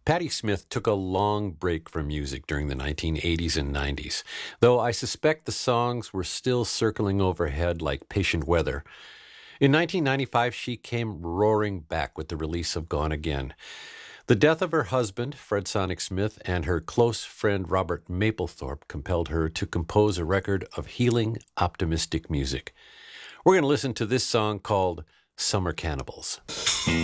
Patti Smith took a long break from music during the 1980s and 90s, though I suspect the songs were still circling overhead like patient weather. In 1995, she came roaring back with the release of Gone Again. The death of her husband, Fred Sonic Smith, and her close friend Robert Mapplethorpe compelled her to compose a record of healing, optimistic music. We're going to listen to this song called Summer Cannibals.